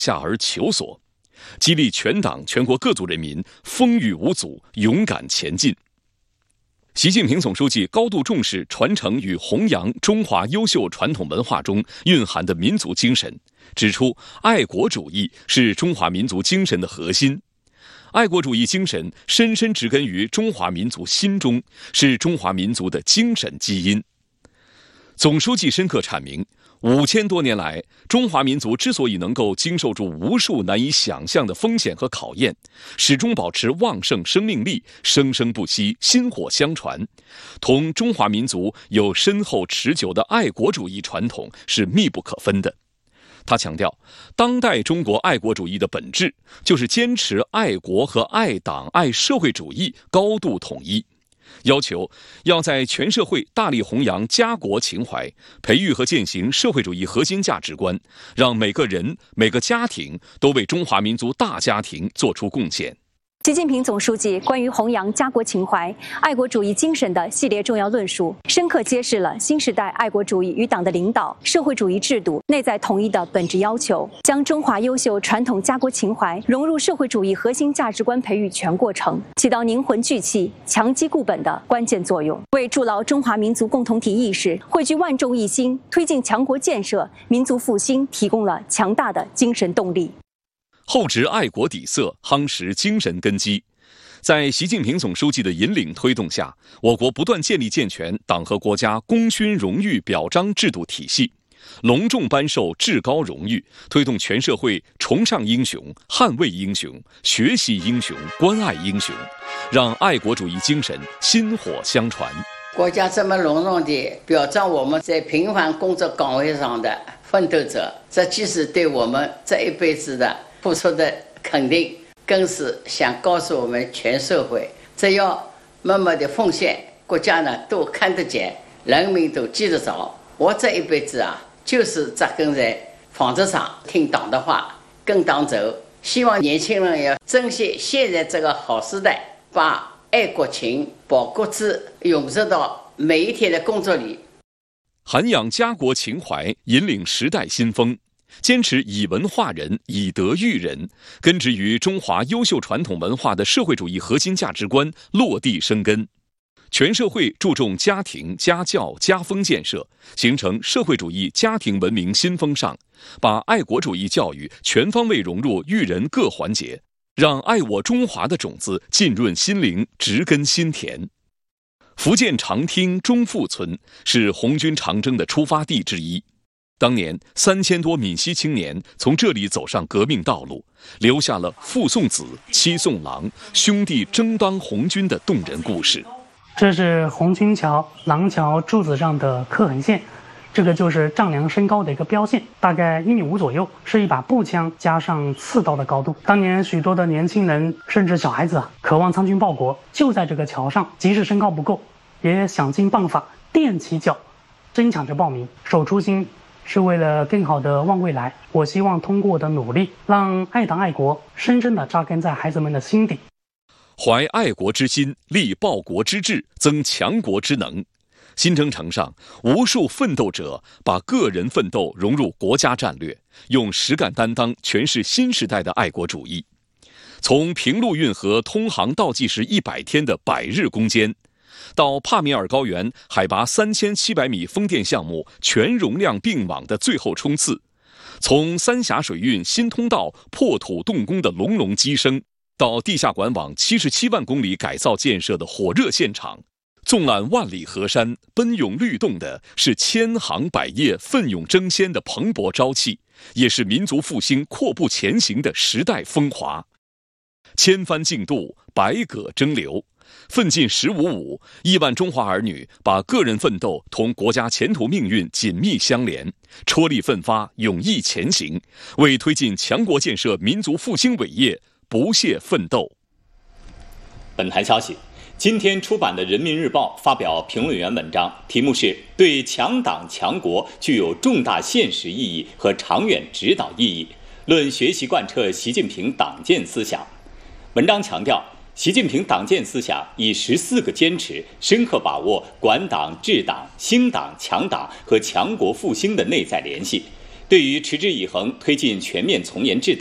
下而求索，激励全党全国各族人民风雨无阻，勇敢前进。习近平总书记高度重视传承与弘扬中华优秀传统文化中蕴含的民族精神，指出爱国主义是中华民族精神的核心。爱国主义精神深深植根于中华民族心中，是中华民族的精神基因。总书记深刻阐明，5000多年来，中华民族之所以能够经受住无数难以想象的风险和考验，始终保持旺盛生命力，生生不息，薪火相传，同中华民族有深厚持久的爱国主义传统是密不可分的。他强调，当代中国爱国主义的本质就是坚持爱国和爱党、爱社会主义高度统一，要求要在全社会大力弘扬家国情怀，培育和践行社会主义核心价值观，让每个人、每个家庭都为中华民族大家庭做出贡献。 习近平总书记关于弘扬家国情怀、爱国主义精神的系列重要论述，深刻揭示了新时代爱国主义与党的领导、社会主义制度内在统一的本质要求，将中华优秀传统家国情怀融入社会主义核心价值观培育全过程，起到凝魂聚气、强基固本的关键作用，为筑牢中华民族共同体意识、汇聚万众一心、推进强国建设、民族复兴提供了强大的精神动力。 厚植爱国底色，夯实精神根基。在习近平总书记的引领推动下，我国不断建立健全党和国家功勋荣誉表彰制度体系，隆重颁授至高荣誉，推动全社会崇尚英雄、捍卫英雄、学习英雄、关爱英雄，让爱国主义精神薪火相传。 国家这么隆重地表彰我们在平凡工作岗位上的奋斗者，这既是对我们这一辈子的付出的肯定，更是想告诉我们全社会，只要默默的奉献，国家呢都看得见，人民都记得着。我这一辈子啊，就是扎根在纺织厂，听党的话，跟党走。希望年轻人要珍惜现在这个好时代，把爱国情、保国志涌入到每一天的工作里， 涵养家国情怀，引领时代新风。坚持以文化人、以德育人，根植于中华优秀传统文化的社会主义核心价值观落地生根。全社会注重家庭、家教、家风建设，形成社会主义家庭文明新风尚，把爱国主义教育全方位融入育人各环节，让爱我中华的种子浸润心灵，植根心田。福建长汀中富村是红军长征的出发地之一。当年3000多闽西青年从这里走上革命道路，留下了父送子、妻送郎，兄弟争当红军的动人故事。 这是红军桥、廊桥柱子上的刻痕线，这个就是丈量身高的一个标线，大概1.5米左右，是一把步枪加上刺刀的高度。当年许多的年轻人甚至小孩子渴望参军报国，就在这个桥上，即使身高不够，也想尽办法踮起脚，争抢着报名，守初心。是为了更好的望未来，我希望通过我的努力，让爱党爱国深深地扎根在孩子们的心底。 怀爱国之心，立报国之志，增强国之能。新征程上，无数奋斗者把个人奋斗融入国家战略，用实干担当诠释新时代的爱国主义。从平陆运河通航倒计时100天的100日攻坚，到帕米尔高原海拔3700米风电项目全容量并网的最后冲刺，从三峡水运新通道破土动工的隆隆击声，到地下管网77万公里改造建设的火热现场，纵览万里河山，奔涌律动的是千行百业奋勇争先的蓬勃朝气，也是民族复兴阔步前行的时代风华。千帆竞渡，百舸争流，奋进15-5，亿万中华儿女把个人奋斗同国家前途命运紧密相连，踔厉奋发，勇毅前行，为推进强国建设民族复兴伟业不懈奋斗。 本台消息，今天出版的《人民日报》发表评论员文章，题目是“对强党强国具有重大现实意义和长远指导意义，论学习贯彻习近平党建思想”。文章强调，习近平党建思想以14个坚持，深刻把握管党治党、兴党强党和强国复兴的内在联系， 对于持之以恒推进全面从严治党